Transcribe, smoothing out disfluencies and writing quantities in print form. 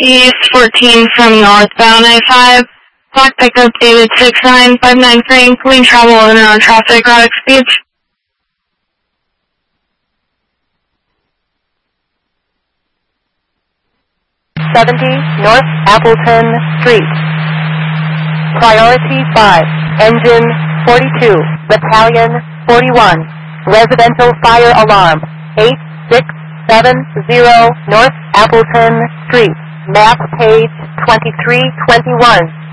East 14 from northbound I-5. Block pickup dated 69593. Clean travel in and on traffic, product speeds. 70 North Appleton Street. Priority 5, Engine 42, Battalion 41. Residential fire alarm 8670 North Appleton Street. Map page 2321.